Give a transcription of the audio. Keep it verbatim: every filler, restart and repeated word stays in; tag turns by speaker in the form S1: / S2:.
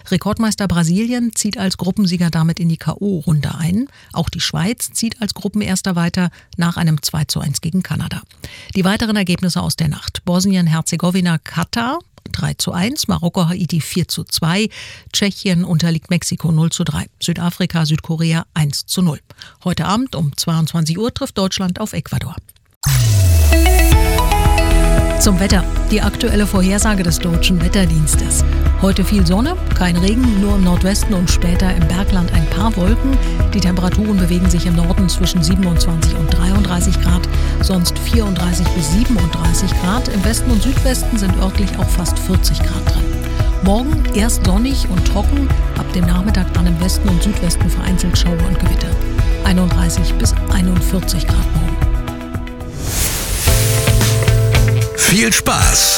S1: Rekordmeister Brasilien zieht als Gruppensieger damit in die K O-Runde ein. Auch die Schweiz zieht als Gruppenerster weiter nach einem zwei zu eins gegen Kanada. Die weiteren Ergebnisse aus der Nacht: Bosnien-Herzegowina, Katar drei zu eins, Marokko, Haiti vier zu zwei, Tschechien unterliegt Mexiko null zu drei, Südafrika, Südkorea eins zu null. Heute Abend um zweiundzwanzig Uhr trifft Deutschland auf Ecuador. Zum Wetter. Die aktuelle Vorhersage des Deutschen Wetterdienstes. Heute viel Sonne, kein Regen, nur im Nordwesten und später im Bergland ein paar Wolken. Die Temperaturen bewegen sich im Norden zwischen siebenundzwanzig und dreiunddreißig Grad, sonst vierunddreißig bis siebenunddreißig Grad. Im Westen und Südwesten sind örtlich auch fast vierzig Grad drin. Morgen erst sonnig und trocken, ab dem Nachmittag dann im Westen und Südwesten vereinzelt Schauer und Gewitter. einunddreißig bis einundvierzig Grad morgen.
S2: Viel Spaß